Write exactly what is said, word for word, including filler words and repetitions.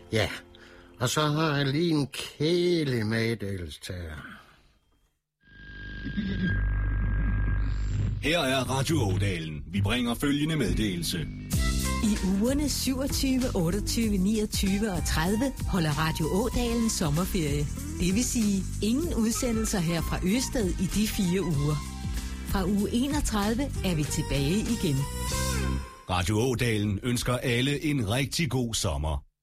Ja, og så har jeg lige en kedelig meddelelse til jer. Her er Radio Ådalen. Vi bringer følgende meddelelse. I ugerne syvogtyve, otteogtyve, niogtyve og tredive holder Radio Ådalen sommerferie. Det vil sige ingen udsendelser her fra Østed i de fire uger. Fra uge enogtredive er vi tilbage igen. Radio Ådalen ønsker alle en rigtig god sommer.